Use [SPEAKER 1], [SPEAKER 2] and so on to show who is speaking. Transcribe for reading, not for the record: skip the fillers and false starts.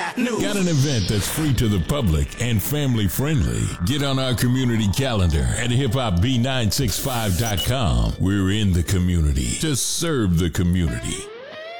[SPEAKER 1] got news.
[SPEAKER 2] Got an event that's free to the public and family friendly? Get on our community calendar at hiphopb965.com. We're in the community to serve the community.